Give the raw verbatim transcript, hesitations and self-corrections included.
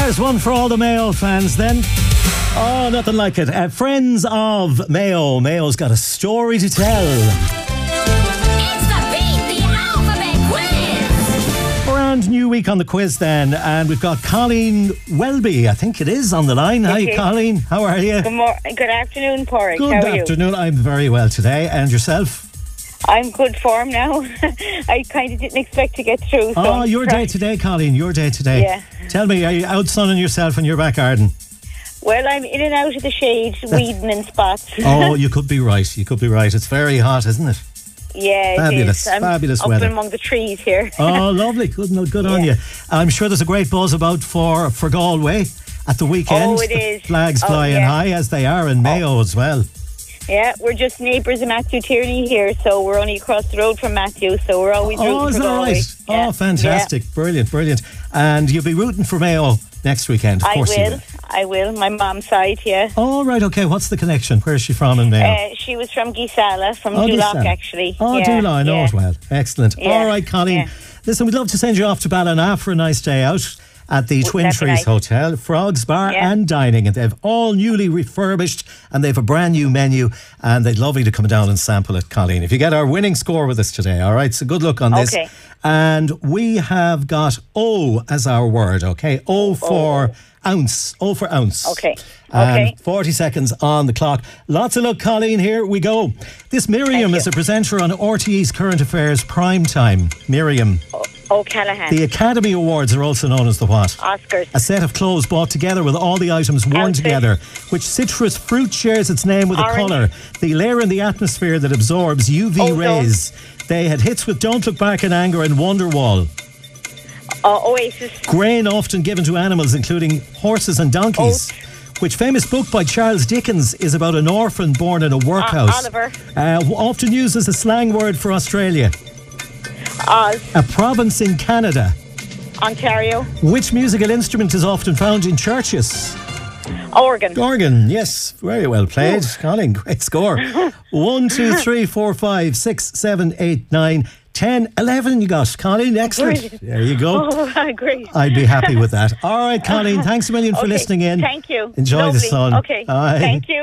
There's one for all the Mayo fans then. Oh, nothing like it. Uh, friends of Mayo. Mayo's got a story to tell. It's the Beat the Alphabet Quiz. Brand new week on the quiz then, and we've got Colleen Welby, I think it is, on the line. Hi, Okay. Colleen. How are you? Good, mor- good afternoon, Porrick. Good How are afternoon. I'm very well today. And yourself? you? I'm good form now. I kind of didn't expect to get through. So Oh, I'm your day surprised. today, Colleen. Your day today. Yeah. Tell me, are you out sunning yourself in your back garden? Well, I'm in and out of the shade, weeding in spots. Oh, you could be right. You could be right. It's very hot, isn't it? Yeah, it Fabulous, is. I'm fabulous up weather. among the trees here. Oh, lovely. Good, no, good on Yeah. you. I'm sure there's a great buzz about for, for Galway at the weekend. Oh, it The is. Flags Oh, flying yeah. high, as they are in Mayo as well. Yeah, we're just neighbours of Matthew Tierney here, so we're only across the road from Matthew, so we're always rooting Oh, is for that Galway. right? Yeah. Oh, fantastic. Brilliant, brilliant. And you'll be rooting for Mayo next weekend, of I course you will. will. I will. My mom's side, yeah. Oh, right, okay. What's the connection? Where is she from in Mayo? Uh, she was from Gisala, from Oh, Duloc, Gisala. actually. Oh, yeah, Dula, I know yeah. it well. Excellent. Yeah, All right, Colleen. yeah. Listen, we'd love to send you off to Ballina for a nice day out at the Wouldn't Twin that be Trees nice? Hotel, Frogs Bar Yeah. and Dining. And they've all newly refurbished and they've a brand new menu and they'd love you to come down and sample it, Colleen. If you get our winning score with us today, all right? So good luck on this. Okay. And we have got O as our word, okay? O for ounce. O for ounce. Okay. And Okay. forty seconds on the clock. Lots of luck, Colleen. Here we go. This Miriam Thank is you. a presenter on R T E's Current Affairs Prime Time. Miriam. O'Callaghan. The Academy Awards are also known as the what? Oscars. A set of clothes bought together with all the items worn Outfit. together. Which citrus fruit shares its name with Orange. a colour? The layer in the atmosphere that absorbs U V Ozone. rays. They had hits with Don't Look Back in Anger and Wonderwall. Uh, Oasis. Grain often given to animals, including horses and donkeys. Which famous book by Charles Dickens is about an orphan born in a workhouse? Oliver. Uh, often used as a slang word for Australia. Oz. A province in Canada. Ontario. Which musical instrument is often found in churches? Organ. Organ, yes. Very well played. Colin, great score. One, two, three, four, five, six, seven, eight, nine, ten, eleven you got. Colin, excellent. Brilliant. There you go. Oh, great. I'd be happy with that. All right, Colleen, thanks a million for Okay, listening in. Thank you. Enjoy the Lovely. sun. Okay. Bye. Thank you.